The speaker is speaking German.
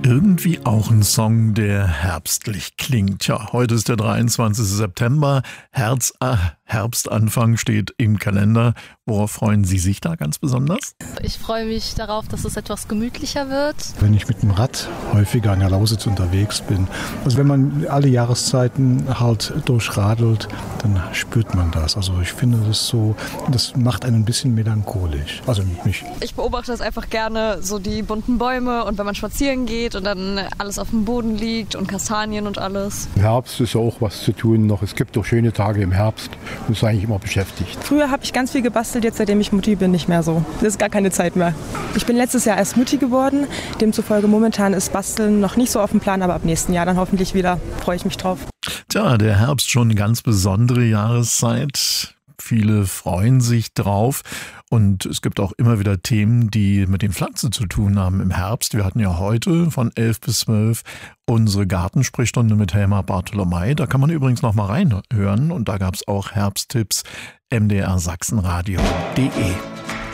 Irgendwie auch ein Song, der herbstlich klingt. Ja, heute ist der 23. September. Herbstanfang steht im Kalender. Worauf freuen Sie sich da ganz besonders? Ich freue mich darauf, dass es etwas gemütlicher wird. Wenn ich mit dem Rad häufiger an der Lausitz unterwegs bin. Also wenn man alle Jahreszeiten halt durchradelt, dann spürt man das. Also ich finde das macht einen ein bisschen melancholisch. Also mich. Ich beobachte das einfach gerne, so die bunten Bäume und wenn man spazieren geht und dann alles auf dem Boden liegt und Kastanien und alles. Im Herbst ist auch was zu tun noch. Es gibt auch schöne Tage im Herbst. Man ist eigentlich immer beschäftigt. Früher habe ich ganz viel gebastelt, jetzt seitdem ich Mutti bin, nicht mehr so. Das ist gar keine Zeit mehr. Ich bin letztes Jahr erst Mutti geworden. Demzufolge momentan ist Basteln noch nicht so auf dem Plan, aber ab nächsten Jahr dann hoffentlich wieder. Freue ich mich drauf. Tja, der Herbst schon eine ganz besondere Jahreszeit. Viele freuen sich drauf und es gibt auch immer wieder Themen, die mit den Pflanzen zu tun haben im Herbst. Wir hatten ja heute von 11 bis 12 unsere Gartensprechstunde mit Helma Bartholomei. Da kann man übrigens noch mal reinhören und da gab es auch Herbsttipps, mdrsachsenradio.de.